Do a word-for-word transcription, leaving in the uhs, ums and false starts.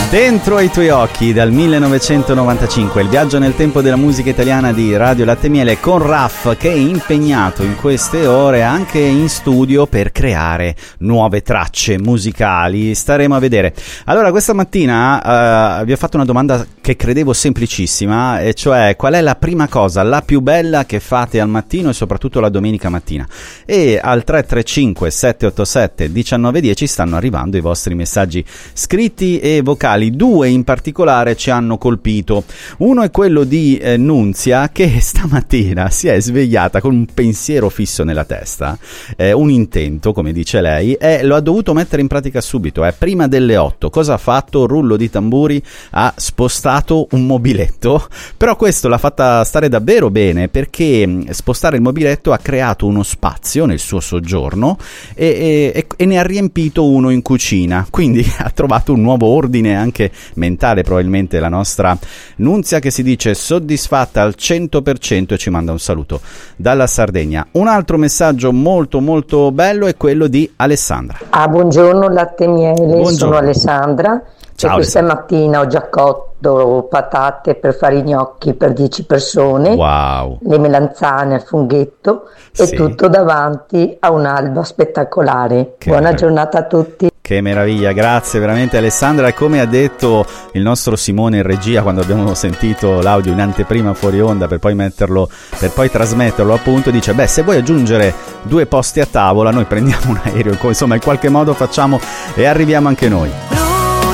Dentro ai tuoi occhi dal millenovecentonovantacinque, il viaggio nel tempo della musica italiana di Radio Latte Miele con Raff, che è impegnato in queste ore anche in studio per creare nuove tracce musicali. Staremo a vedere. Allora, questa mattina uh, vi ho fatto una domanda che credevo semplicissima, e cioè: qual è la prima cosa, la più bella che fate al mattino e soprattutto la domenica mattina? E al tre tre cinque sette otto sette uno nove uno zero stanno arrivando i vostri messaggi scritti e vocali. Due in particolare ci hanno colpito. Uno è quello di eh, Nunzia, che stamattina si è svegliata con un pensiero fisso nella testa, eh, un intento, come dice lei, e lo ha dovuto mettere in pratica subito. Eh. Prima delle otto, cosa ha fatto? Rullo di tamburi, ha spostato un mobiletto, però questo l'ha fatta stare davvero bene, perché spostare il mobiletto ha creato uno spazio nel suo soggiorno e, e, e ne ha riempito uno in cucina, quindi ha trovato un nuovo ordine anche mentale. Probabilmente la nostra Nunzia, che si dice soddisfatta al cento per cento e ci manda un saluto dalla Sardegna. Un altro messaggio molto molto bello è quello di Alessandra. Ah, buongiorno Latte Miele, buongiorno. Sono Alessandra. Ciao, e questa Alessandra. Mattina ho già cotto patate per fare i gnocchi per dieci persone. Wow. Le melanzane al funghetto, sì. E tutto davanti a un'alba spettacolare. Che Buona meraviglia. Giornata a tutti. Che meraviglia, grazie veramente Alessandra. E come ha detto il nostro Simone in regia quando abbiamo sentito l'audio in anteprima fuori onda per poi metterlo, per poi trasmetterlo appunto, dice: beh, se vuoi aggiungere due posti a tavola noi prendiamo un aereo, insomma in qualche modo facciamo e arriviamo anche noi.